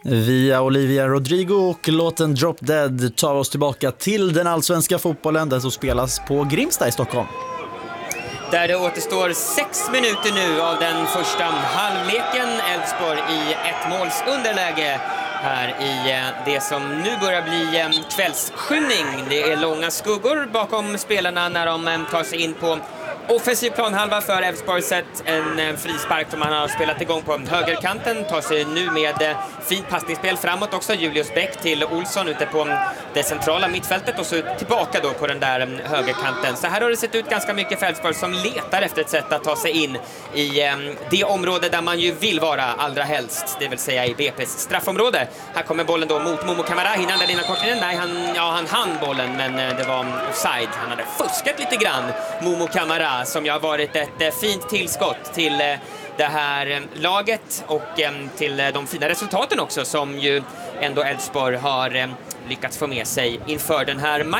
Via Olivia Rodrigo och låten Drop Dead tar oss tillbaka till den allsvenska fotbollen, den som spelas på Grimsta i Stockholm. Där det återstår 6 minuter nu av den första halvleken. Elfsborg i ett måls underläge här i det som nu börjar bli kvällsskymning. Det är långa skuggor bakom spelarna när de tar sig in på offensiv planhalva för Elfsborg. Sett en frispark som han har spelat igång på högerkanten. Tar sig nu med fint passningsspel framåt också. Julius Bäck till Olsson ute på det centrala mittfältet och så tillbaka då på den där högerkanten. Så här har det sett ut ganska mycket för Elfsborg som letar efter ett sätt att ta sig in i det område där man ju vill vara allra helst. Det vill säga i BP's straffområde. Här kommer bollen då mot Momo Camara. Hinner den innan kortlinjen? Nej, han hann bollen men det var offside. Han hade fuskat lite grann, Momo Camara, som ju har varit ett fint tillskott till det här laget och till de fina resultaten också som ju ändå Elfsborg har lyckats få med sig inför den här matchen.